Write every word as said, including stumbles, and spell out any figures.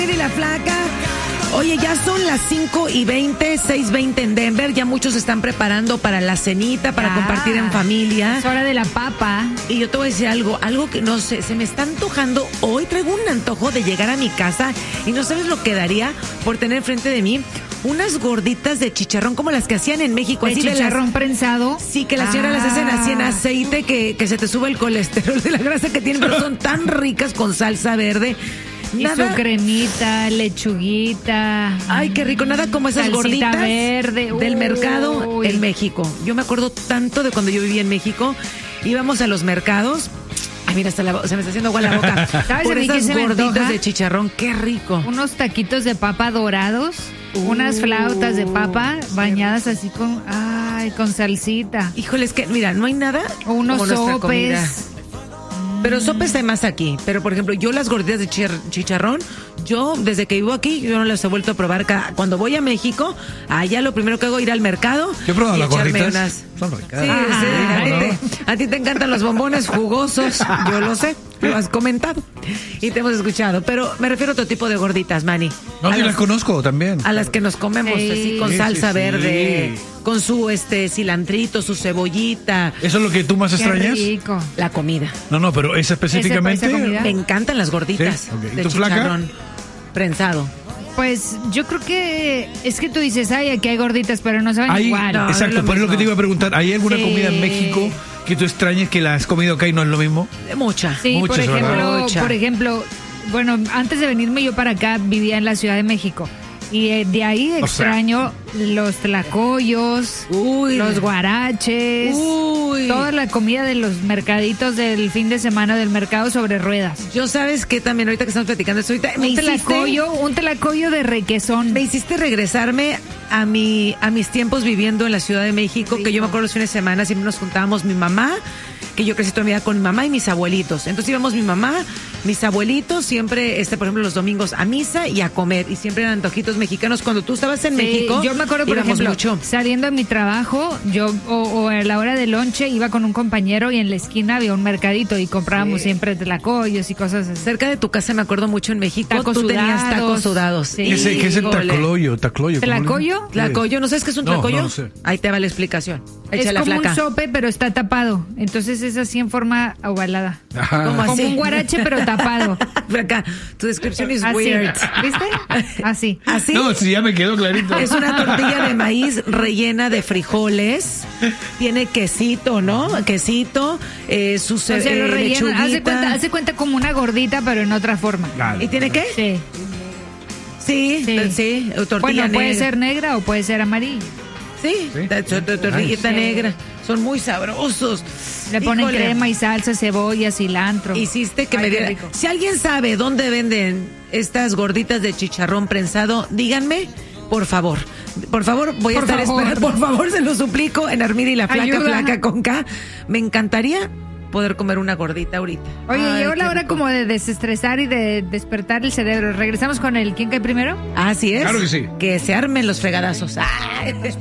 Y la flaca. Oye, ya son las cinco y veinte, seis veinte en Denver. Ya muchos se están preparando para la cenita, para Ah, compartir en familia. Es hora de la papa. Y yo te voy a decir algo, algo que no sé, se me está antojando. Hoy traigo un antojo de llegar a mi casa y no sabes lo que daría por tener enfrente de mí unas gorditas de chicharrón como las que hacían en México. ¿De así chicharrón las, prensado? Sí, que las señoras las hacen así en aceite, que, que se te sube el colesterol de la grasa que tienen, pero son tan ricas con salsa verde. Y Nada, su cremita, lechuguita. ay, qué rico, nada como esas Salsita gorditas verde. del Uy. mercado en México. Yo me acuerdo tanto de cuando yo vivía en México. Íbamos a los mercados. Ay, mira, hasta la, se me está haciendo agua la boca. ¿Sabes Por a mí qué esas se me gorditas antoja? de chicharrón, qué rico. Unos taquitos de papa dorados. Unas flautas de papa bañadas así con, ay, con salsita. Híjole, es que, mira, no hay nada O unos como nuestra comida. sopes. Pero sopes hay más aquí. Pero, por ejemplo, yo las gorditas de chir- chicharrón, yo, desde que vivo aquí, yo no las he vuelto a probar. Cada, cuando voy a México, allá lo primero que hago es ir al mercado. Yo he probado y las echarme gorditas. unas. Son ricas. Sí, Ah, sí, a, ¿no? ti te, a ti te encantan los bombones jugosos, yo lo sé, lo has comentado y te hemos escuchado, pero me refiero a otro tipo de gorditas, Manny. No, a, sí las las, conozco también. a las que nos comemos Sí. así con Sí, salsa sí, sí. verde, con su este cilantrito, su cebollita, ¿Eso es lo que tú más Qué extrañas? rico. la comida. No, no, pero esa específicamente. Esa comida. Me encantan las gorditas Sí, ok. ¿Y de tu flaca? chicharrón prensado. Pues yo creo que es que tú dices, ay, aquí hay gorditas, pero no saben Hay- igual. no. exacto, es lo por eso mismo. que te iba a preguntar. ¿Hay alguna Sí. comida en México que tú extrañes que la has comido acá y no es lo mismo? Mucha. Sí, Muchas, por ejemplo, ¿verdad? Mucha. por ejemplo, bueno, antes de venirme yo para acá vivía en la Ciudad de México. Y eh, de ahí extraño los tlacoyos, Uy. los guaraches, Uy. toda la comida de los mercaditos del fin de semana del mercado sobre ruedas. Yo sabes que también ahorita que estamos platicando esto, ahorita me Un hiciste, tlacoyo, un tlacoyo de requesón. me hiciste regresarme a mi a mis tiempos viviendo en la Ciudad de México, que yo me acuerdo los fines de semana siempre nos juntábamos mi mamá, que yo crecí toda mi vida con mi mamá y mis abuelitos. Entonces íbamos mi mamá, mis abuelitos, siempre, este, por ejemplo, los domingos a misa y a comer. Y siempre eran antojitos mexicanos. Cuando tú estabas en Sí, México, yo me acuerdo, por íbamos ejemplo, mucho. saliendo de mi trabajo, yo o, o a la hora del lonche iba con un compañero y en la esquina había un mercadito y comprábamos siempre tlacoyos y cosas así. Cerca de tu casa me acuerdo mucho en México, Tacos tú tenías sudados. tacos sudados. Sí. ¿Qué es, el- qué es el Híjole. tacloyo? ¿Tacloyo? ¿cómo le- ¿Tlacoyo? Sí. Tlacoyo, ¿no sabes qué es un No, tlacoyo? no sé. Ahí te va la explicación. Es Échale, como flaca. un sope, pero está tapado. Entonces es así en forma ovalada. Ajá. ¿Cómo Como así? un guarache, pero tapado. Flaca, tu descripción es Así. weird. ¿Viste? Así. Así. No, sí, ya me quedó clarito. Es una tortilla de maíz rellena de frijoles. Tiene quesito, ¿no? Quesito, eh, su O sea, ce- lo eh, rellenan. Hace lechuguita. cuenta, hace cuenta como una gordita, pero en otra forma. Claro. ¿Y tiene qué? Sí. Sí, sí, Sí. tortilla Bueno, puede negra. ser negra o puede ser amarilla. Sí, Sí. ta- ta- ta- tortillita Sí. negra. Son muy sabrosos. Le ponen Híjole. crema y salsa, cebolla, cilantro. Hiciste que Ay, me qué diera. rico. Si alguien sabe dónde venden estas gorditas de chicharrón prensado, díganme, por favor. Por favor, voy Por a estar favor. esperando. Por favor, se lo suplico en Armida y la flaca, Ayuda. flaca con K. Me encantaría poder comer una gordita ahorita. Oye, Ay, llegó qué la hora rico. como de desestresar y de despertar el cerebro. Regresamos con el ¿Quién cae primero? Así es. Claro que sí. Que se armen los fregadazos. Ay.